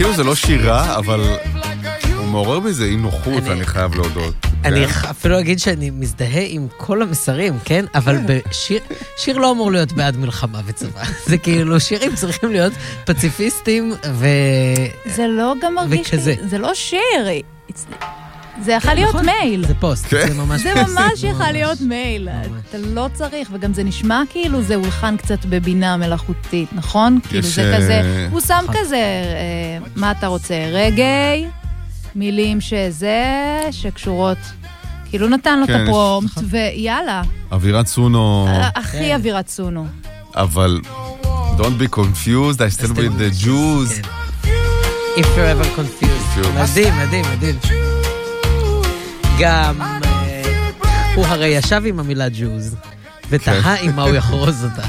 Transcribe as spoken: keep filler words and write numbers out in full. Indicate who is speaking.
Speaker 1: כאילו זה לא שירה, אבל הוא מעורר בזה אי נוחות, אני חייב להודות.
Speaker 2: אני אפילו אגיד שאני מזדהה עם כל המסרים, כן? אבל שיר לא אמור להיות בעד מלחמה וצבא. זה כאילו, שירים צריכים להיות פציפיסטים ו...
Speaker 3: זה לא גם מרגיש לי, זה לא שיר. זה יכול להיות מייל.
Speaker 2: זה פוסט, זה ממש
Speaker 3: פוסט. זה ממש יכול להיות מייל. אתה לא צריך, וגם זה נשמע כאילו זה הולחן קצת בבינה מלאכותית, נכון? כאילו זה כזה, הוא שם כזה, מה אתה רוצה, רגעי, מילים שזה, שקשורות, כאילו נתן לו את הפרומפט, ויאללה.
Speaker 1: אווירת סונו.
Speaker 3: הכי אווירת סונו.
Speaker 1: אבל, don't be confused, I still with the Jews.
Speaker 2: If you're ever confused. מדהים, מדהים, מדהים. גם, הוא הרי ישב עם המילה Jews, ותהה עם מה הוא יחרוז אותה.